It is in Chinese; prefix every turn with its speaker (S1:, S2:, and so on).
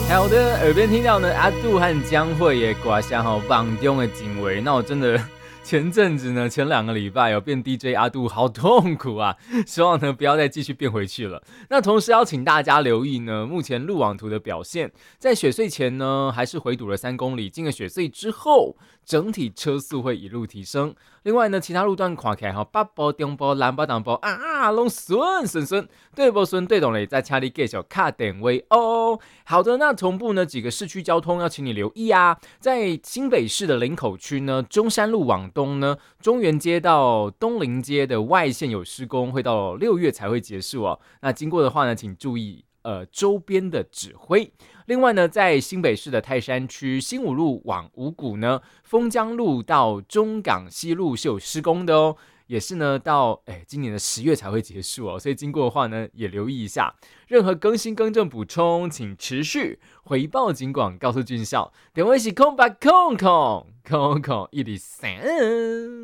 S1: 好的，耳边听到呢，阿杜和江蕙也刮下网中的警卫，那我真的前阵子呢，前2个礼拜有变 DJ 阿杜，好痛苦啊！希望呢不要再继续变回去了。那同时要请大家留意呢，目前路网图的表现，在雪隧前呢，还是回堵了3公里，进了雪隧之后，整体车速会一路提升。另外呢，其他路段看起来北部、中部、南部、东部拢顺，对不顺对懂嘞，再请你继续卡点位哦。好的，那同步呢几个市区交通要请你留意啊，在新北市的林口区呢，中山路往东呢，中原街到东林街的外线有施工，会到6月才会结束哦。那经过的话呢，请注意周边的指挥。另外呢，在新北市的泰山区新武路往五股呢，丰江路到中港西路是有施工的哦，也是呢到今年的10月才会结束哦，所以经过的话呢也留意一下。任何更新更正补充，请持续回报警广告诉俊孝。电话是空103。